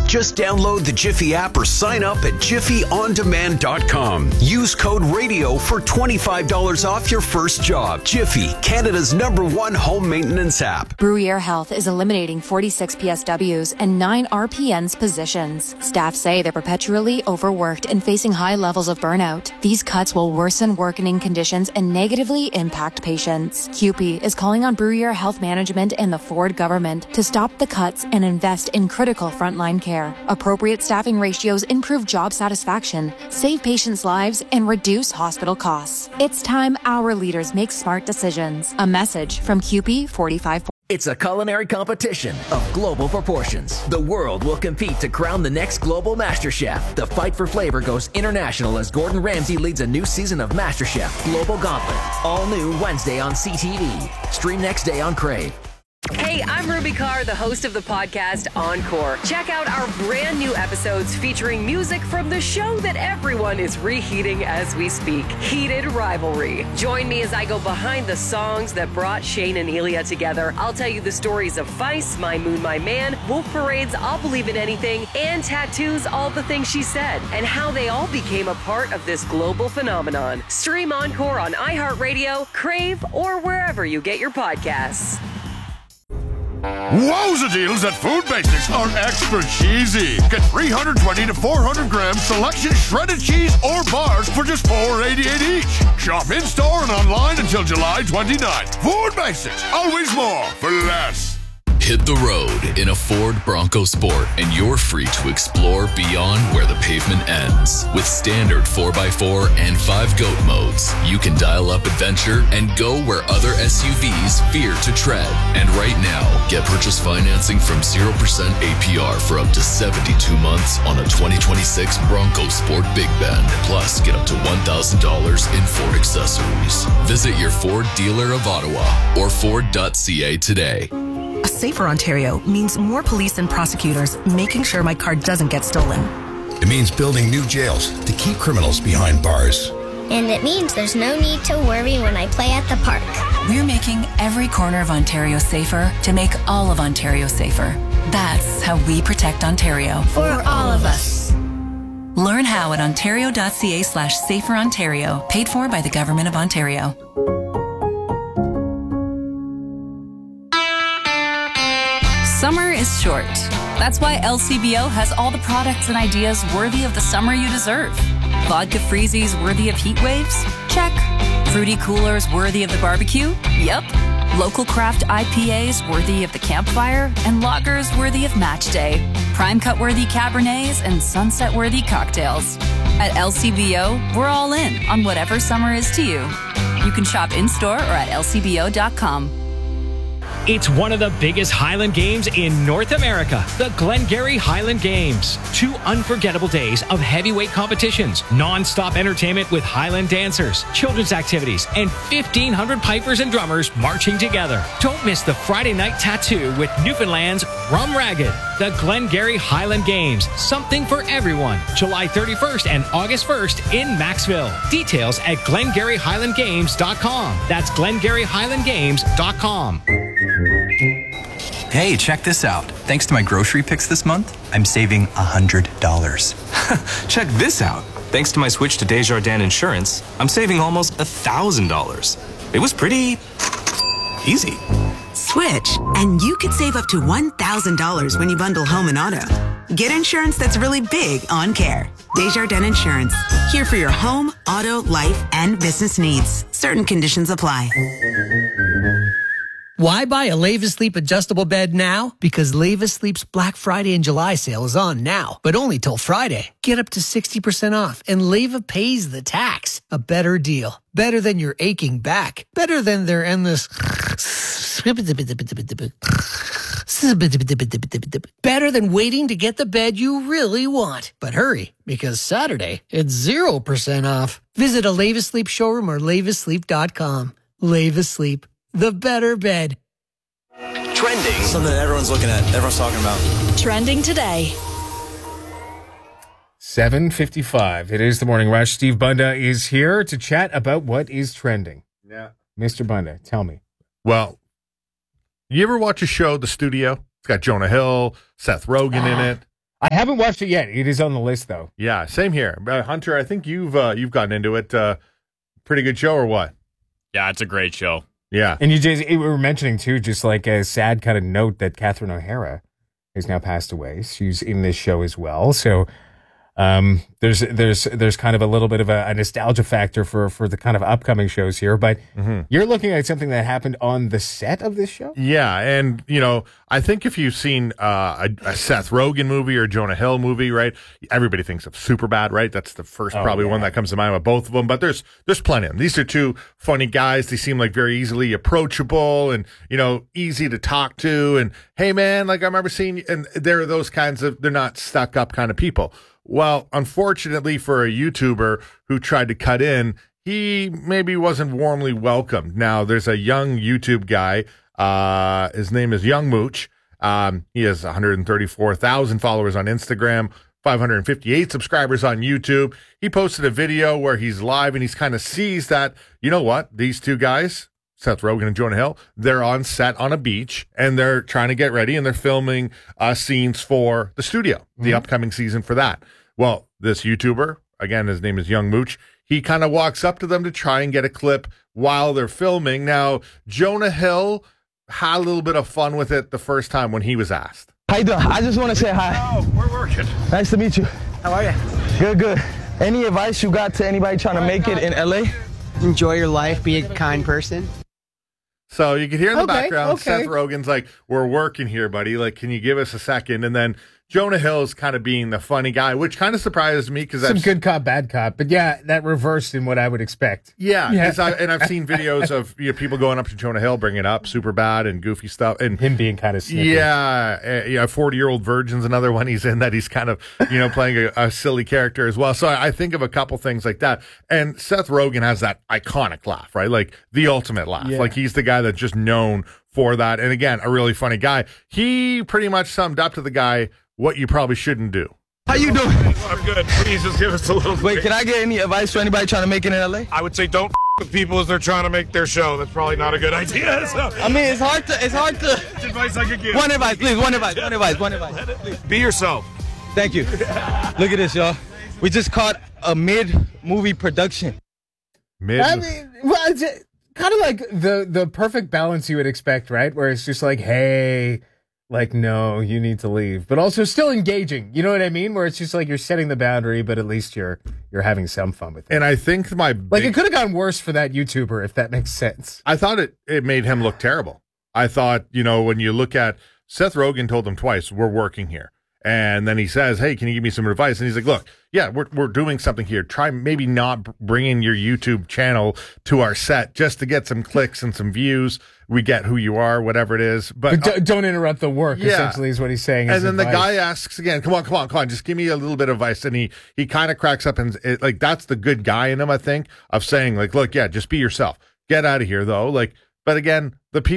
Just download the Jiffy app or sign up at jiffyondemand.com. Use code RADIO for $25 off your first job. Jiffy, Canada's #1 home maintenance app. Bruyere Health is eliminating 46 PSWs and 9 RPNs positions. Staff say they're perpetually overworked and facing high levels of burnout. These cuts will worsen working conditions and negatively impact patients. CUPE is calling on Bruyere Health Management and the Ford government to stop the cuts and invest in critical frontline care. Appropriate staffing ratios improve job satisfaction, save patients' lives, and reduce hospital costs. It's time our leaders make smart decisions. A message from CUPE 45. It's a culinary competition of global proportions. The world will compete to crown the next global master chef. The fight for flavor goes international as Gordon Ramsay leads a new season of MasterChef Global Gauntlet. All new Wednesday on CTV. Stream next day on Crave. Hey, I'm Ruby Carr, the host of the podcast Encore. Check out our brand new episodes featuring music from the show that everyone is reheating as we speak, Heated Rivalry. Join me as I go behind the songs that brought Shane and Elia together. I'll tell you the stories of Feist, My Moon, My Man, Wolf Parade's I'll Believe in Anything, and Tattoo's All the Things She Said, and how they all became a part of this global phenomenon. Stream Encore on iHeartRadio, Crave, or wherever you get your podcasts. Wowza deals at Food Basics are extra cheesy. Get 320 to 400 gram selection shredded cheese or bars for just $4.88 each. Shop in-store and online until July 29th. Food Basics, always more for less. Hit the road in a Ford Bronco Sport and you're free to explore beyond where the pavement ends. With standard 4x4 and 5-GOAT modes, you can dial up adventure and go where other SUVs fear to tread. And right now, get purchase financing from 0% APR for up to 72 months on a 2026 Bronco Sport Big Bend. Plus, get up to $1,000 in Ford accessories. Visit your Ford dealer of Ottawa or Ford.ca today. A safer Ontario means more police and prosecutors making sure my car doesn't get stolen. It means building new jails to keep criminals behind bars. And it means there's no need to worry when I play at the park. We're making every corner of Ontario safer to make all of Ontario safer. That's how we protect Ontario. For all of us. Learn how at ontario.ca/saferontario. Paid for by the Government of Ontario. Summer is short. That's why LCBO has all the products and ideas worthy of the summer you deserve. Vodka freezies worthy of heat waves? Check. Fruity coolers worthy of the barbecue? Yep. Local craft IPAs worthy of the campfire? And lagers worthy of match day. Prime cut worthy Cabernets and sunset worthy cocktails. At LCBO, we're all in on whatever summer is to you. You can shop in-store or at lcbo.com. It's one of the biggest Highland Games in North America, the Glengarry Highland Games. 2 unforgettable days of heavyweight competitions, non-stop entertainment with Highland dancers, children's activities, and 1,500 pipers and drummers marching together. Don't miss the Friday night tattoo with Newfoundland's Rum Ragged. The Glengarry Highland Games, something for everyone. July 31st and August 1st in Maxville. Details at glengarryhighlandgames.com. That's glengarryhighlandgames.com. Hey, check this out. Thanks to my grocery picks this month, I'm saving $100. Check this out. Thanks to my switch to Desjardins Insurance, I'm saving almost $1,000. It was pretty easy. Switch, and you could save up to $1,000 when you bundle home and auto. Get insurance that's really big on care. Desjardins Insurance. Here for your home, auto, life, and business needs. Certain conditions apply. Why buy a Leva Sleep adjustable bed now? Because Leva Sleep's Black Friday and July sale is on now, but only till Friday. Get up to 60% off, and Leva pays the tax. A better deal. Better than your aching back. Better than their endless... Better than waiting to get the bed you really want. But hurry, because Saturday, it's 0% off. Visit a Leva Sleep showroom or levasleep.com. Leva Sleep. The better bed. Trending. Something that everyone's looking at, everyone's talking about. Trending today. 7:55. It is the Morning Rush. Steve Bunda is here to chat about what is trending. Yeah. Mr. Bunda, tell me. Well, you ever watch a show, The Studio? It's got Jonah Hill, Seth Rogen in it. I haven't watched it yet. It is on the list, though. Yeah, same here. Hunter, I think you've gotten into it. Pretty good show or what? Yeah, it's a great show. Yeah. And we were mentioning, too, just like a sad kind of note that Catherine O'Hara has now passed away. She's in this show as well. So there's kind of a little bit of a nostalgia factor for the kind of upcoming shows here. But you're looking at something that happened on the set of this show? Yeah, and, I think if you've seen a Seth Rogen movie or a Jonah Hill movie, right, everybody thinks of Superbad, right? That's the first one that comes to mind with both of them. But there's plenty of them. These are two funny guys. They seem like very easily approachable and, easy to talk to. And, hey, man, like I remember seeing, and they're those kinds of, they're not stuck up kind of people. Well, unfortunately for a YouTuber who tried to cut in, he maybe wasn't warmly welcomed. Now, there's a young YouTube guy. His name is Young Mooch. He has 134,000 followers on Instagram, 558 subscribers on YouTube. He posted a video where he's live and he's kind of sees that, you know what, these two guys, Seth Rogen and Jonah Hill, they're on set on a beach and they're trying to get ready and they're filming scenes for the studio, the upcoming season for that. Well, this YouTuber, again, his name is Young Mooch, he kind of walks up to them to try and get a clip while they're filming. Now, Jonah Hill had a little bit of fun with it the first time when he was asked. How you doing? I just want to say hi. Oh, we're working. Nice to meet you. How are you? Good. Any advice you got to anybody trying to make it in LA? Enjoy your life, be a kind person. So you can hear in the background, Seth Rogen's like, we're working here, buddy. Like, can you give us a second? And then Jonah Hill's kind of being the funny guy, which kind of surprised me because some good cop, bad cop. But yeah, that reversed in what I would expect. Yeah. I've seen videos of people going up to Jonah Hill, bringing up Superbad and goofy stuff. And him being kind of snippy. Yeah. 40-Year-Old Virgin's another one he's in that he's kind of, playing a silly character as well. So I think of a couple things like that. And Seth Rogen has that iconic laugh, right? Like the ultimate laugh. Yeah. Like he's the guy that's just known for that. And again, a really funny guy. He pretty much summed up to the guy what you probably shouldn't do. How you doing? I'm good. Please just give us a little. Wait, can I get any advice for anybody trying to make it in LA? I would say don't with people as they're trying to make their show. That's probably not a good idea. So. I mean, it's hard to. It's advice I could give. One advice, please. One advice. Be yourself. Thank you. Look at this, y'all. We just caught a mid-movie production. I mean, well, it's kind of like the perfect balance you would expect, right? Where it's just like, hey. Like, no, you need to leave, but also still engaging. You know what I mean? Where it's just like you're setting the boundary, but at least you're having some fun with it. And I think it could have gone worse for that YouTuber, if that makes sense. I thought it made him look terrible. I thought, when you look at Seth Rogen told him twice, we're working here. And then he says, hey, can you give me some advice? And he's like, look, yeah, we're doing something here. Try maybe not bringing your YouTube channel to our set just to get some clicks and some views. We get who you are, whatever it is. But don't interrupt the work, essentially, is what he's saying. And then the guy asks again, come on, just give me a little bit of advice. And he kind of cracks up and that's the good guy in him, I think, of saying like, look, yeah, just be yourself. Get out of here, though. Like, but again,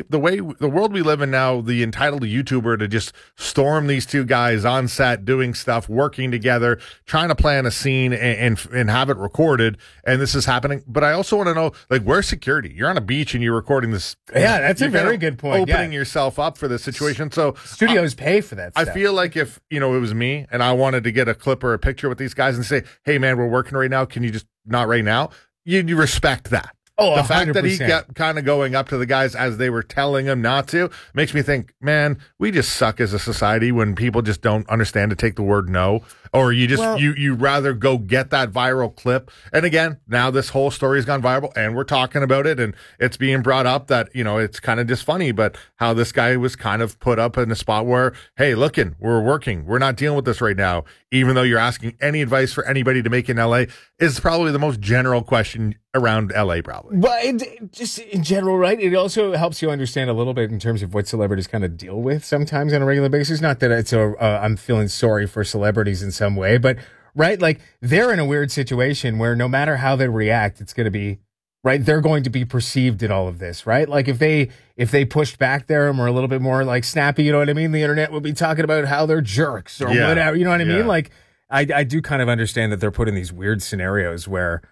the world we live in now, the entitled YouTuber to just storm these two guys on set, doing stuff, working together, trying to plan a scene and have it recorded, and this is happening. But I also want to know, like, where's security? You're on a beach and you're recording this. Yeah, that's a very good point. Opening yourself up for this situation. So studios pay for that stuff. I feel like if, it was me and I wanted to get a clip or a picture with these guys and say, hey, man, we're working right now. Can you just not right now? You respect that. Oh, the 100%. fact that he kept kind of going up to the guys as they were telling him not to makes me think, man, we just suck as a society when people just don't understand to take the word no, or you just you rather go get that viral clip. And again, now this whole story has gone viral, and we're talking about it, and it's being brought up that it's kind of just funny, but how this guy was kind of put up in a spot where, hey, we're working, we're not dealing with this right now, even though you're asking any advice for anybody to make in LA is probably the most general question around LA, probably. But just in general, right? It also helps you understand a little bit in terms of what celebrities kind of deal with sometimes on a regular basis. Not that it's I'm feeling sorry for celebrities in some way, but right, like they're in a weird situation where no matter how they react, it's going to be right. They're going to be perceived in all of this, right? Like if they pushed back there and were a little bit more like snappy, you know what I mean? The internet would be talking about how they're jerks or whatever, you know what I mean? Like I do kind of understand that they're put in these weird scenarios where,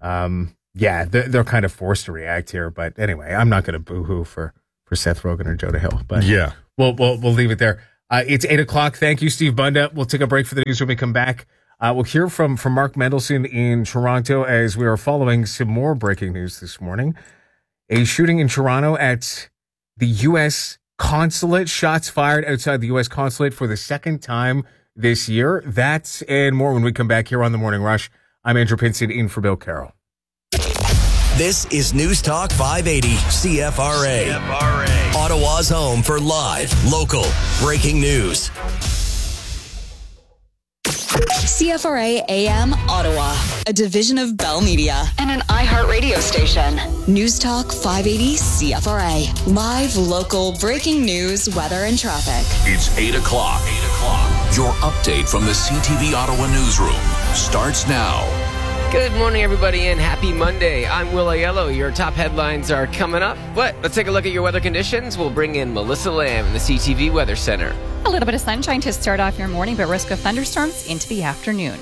they're kind of forced to react here. But anyway, I'm not going to boo-hoo for Seth Rogen or Jonah Hill. But yeah, we'll leave it there. It's 8 o'clock. Thank you, Steve Bunda. We'll take a break for the news when we come back. We'll hear from Mark Mendelson in Toronto as we are following some more breaking news this morning. A shooting in Toronto at the U.S. consulate. Shots fired outside the U.S. consulate for the second time this year. That and more when we come back here on The Morning Rush. I'm Andrew Pinson in for Bill Carroll. This is News Talk 580 CFRA. Ottawa's home for live, local, breaking news. CFRA AM Ottawa, a division of Bell Media and an iHeartRadio station. News Talk 580 CFRA. Live, local, breaking news, weather, and traffic. It's 8 o'clock. Your update from the CTV Ottawa newsroom starts now. Good morning, everybody, and happy Monday. I'm Will Aiello. Your top headlines are coming up. But let's take a look at your weather conditions. We'll bring in Melissa Lamb in the CTV Weather Center. A little bit of sunshine to start off your morning, but risk of thunderstorms into the afternoon.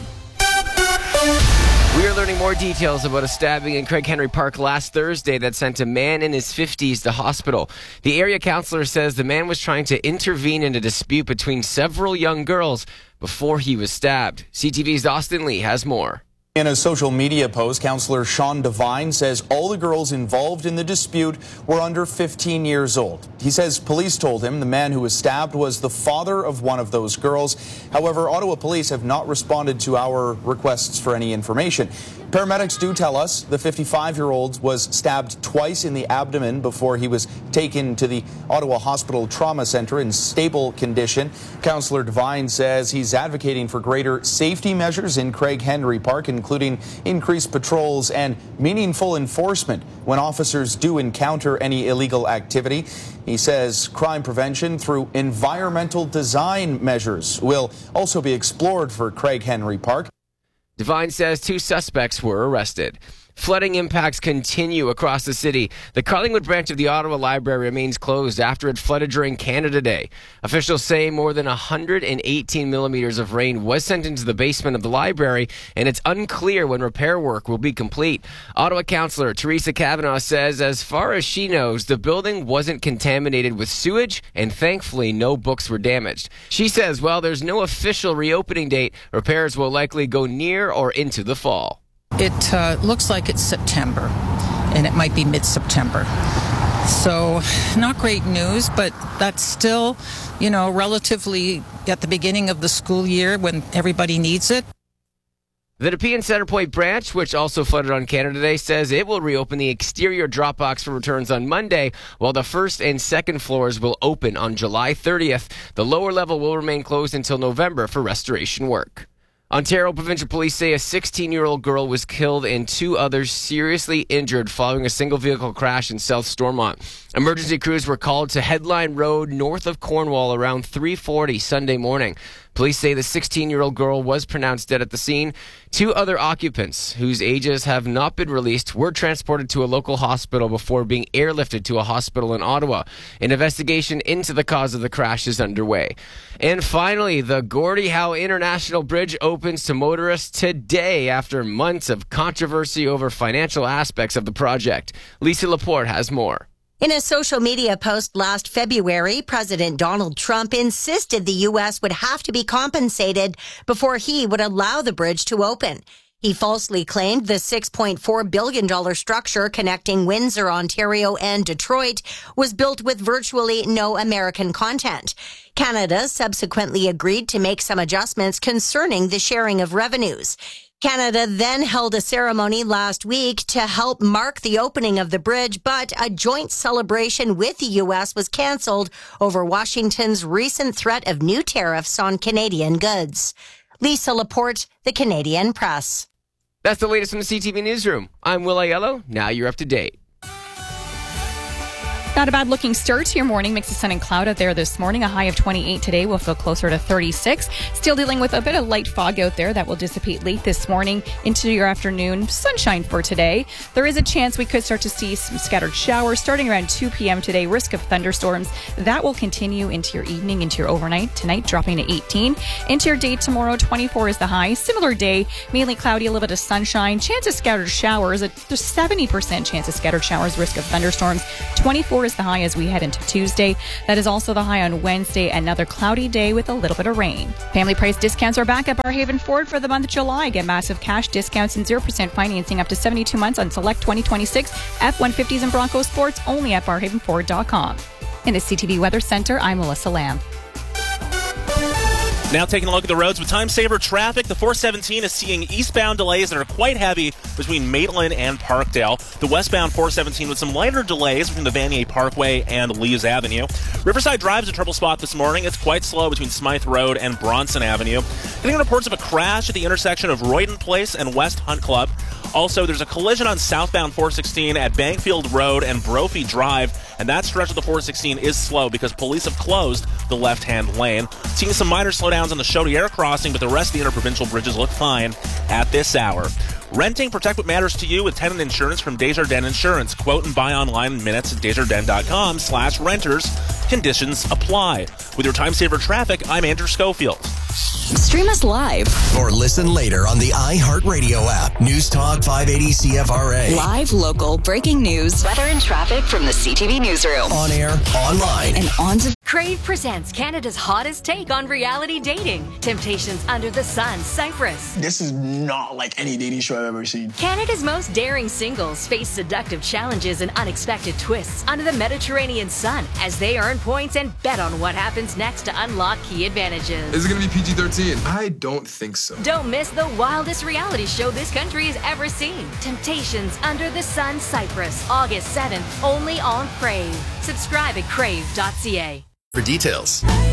We are learning more details about a stabbing in Craig Henry Park last Thursday that sent a man in his 50s to hospital. The area councillor says the man was trying to intervene in a dispute between several young girls before he was stabbed. CTV's Austin Lee has more. In a social media post, Councillor Sean Devine says all the girls involved in the dispute were under 15 years old. He says police told him the man who was stabbed was the father of one of those girls. However, Ottawa police have not responded to our requests for any information. Paramedics do tell us the 55-year-old was stabbed twice in the abdomen before he was taken to the Ottawa Hospital Trauma Centre in stable condition. Councillor Devine says he's advocating for greater safety measures in Craig Henry Park, including increased patrols and meaningful enforcement when officers do encounter any illegal activity. He says crime prevention through environmental design measures will also be explored for Craig Henry Park. Devine says 2 suspects were arrested. Flooding impacts continue across the city. The Carlingwood branch of the Ottawa Library remains closed after it flooded during Canada Day. Officials say more than 118 millimeters of rain was sent into the basement of the library, and it's unclear when repair work will be complete. Ottawa Councillor Teresa Kavanaugh says as far as she knows, the building wasn't contaminated with sewage, and thankfully no books were damaged. She says while there's no official reopening date, repairs will likely go near or into the fall. It looks like it's September, and it might be mid-September. So, not great news, but that's still, relatively at the beginning of the school year when everybody needs it. The Nepean Centrepoint branch, which also flooded on Canada Day, says it will reopen the exterior drop box for returns on Monday, while the first and second floors will open on July 30th. The lower level will remain closed until November for restoration work. Ontario Provincial Police say a 16-year-old girl was killed and 2 others seriously injured following a single-vehicle crash in South Stormont. Emergency crews were called to Headline Road north of Cornwall around 3:40 Sunday morning. Police say the 16-year-old girl was pronounced dead at the scene. 2 other occupants, whose ages have not been released, were transported to a local hospital before being airlifted to a hospital in Ottawa. An investigation into the cause of the crash is underway. And finally, the Gordie Howe International Bridge opens to motorists today after months of controversy over financial aspects of the project. Lisa Laporte has more. In a social media post last February, President Donald Trump insisted the U.S. would have to be compensated before he would allow the bridge to open. He falsely claimed the $6.4 billion structure connecting Windsor, Ontario, and Detroit was built with virtually no American content. Canada subsequently agreed to make some adjustments concerning the sharing of revenues. Canada then held a ceremony last week to help mark the opening of the bridge, but a joint celebration with the U.S. was canceled over Washington's recent threat of new tariffs on Canadian goods. Lisa Laporte, The Canadian Press. That's the latest from the CTV Newsroom. I'm Will Aiello. Now you're up to date. Not a bad looking start to your morning. Mix of sun and cloud out there this morning. A high of 28 today. We'll feel closer to 36. Still dealing with a bit of light fog out there that will dissipate late this morning into your afternoon. Sunshine for today. There is a chance we could start to see some scattered showers starting around 2 p.m. today. Risk of thunderstorms. That will continue into your evening, into your overnight. Tonight dropping to 18. Into your day tomorrow, 24 is the high. Similar day, mainly cloudy, a little bit of sunshine. Chance of scattered showers. There's 70% chance of scattered showers. Risk of thunderstorms. 24 is as the high as we head into Tuesday. That is also the high on Wednesday, another cloudy day with a little bit of rain. Family price discounts are back at Barrhaven Ford for the month of July. Get massive cash discounts and 0% financing up to 72 months on select 2026 F-150s and Bronco Sports only at barrhavenford.com. In the CTV Weather Center, I'm Melissa Lamb. Now taking a look at the roads with time-saver traffic, the 417 is seeing eastbound delays that are quite heavy between Maitland and Parkdale. The westbound 417 with some lighter delays between the Vanier Parkway and Lees Avenue. Riverside Drive is a trouble spot this morning. It's quite slow between Smythe Road and Bronson Avenue. Getting reports of a crash at the intersection of Royden Place and West Hunt Club. Also, there's a collision on southbound 416 at Bankfield Road and Brophy Drive, and that stretch of the 416 is slow because police have closed the left-hand lane. Seeing some minor slowdowns on the Chaudière crossing, but the rest of the interprovincial bridges look fine at this hour. Renting, protect what matters to you with tenant insurance from Desjardins Insurance. Quote and buy online in minutes at Desjardins.com/renters. Conditions apply. With your time-saver traffic, I'm Andrew Schofield. Stream us live or listen later on the iHeartRadio app. News Talk 580 CFRA. Live, local, breaking news, weather and traffic from the CTV newsroom. On air, online, and on to Crave presents Canada's hottest take on reality dating. Temptations Under the Sun, Cyprus. This is not like any dating show I've ever seen. Canada's most daring singles face seductive challenges and unexpected twists under the Mediterranean sun as they earn points and bet on what happens next to unlock key advantages. Is it going to be PG-13? I don't think so. Don't miss the wildest reality show this country has ever seen. Temptations Under the Sun, Cyprus, August 7th, only on Crave. Subscribe at crave.ca. For details.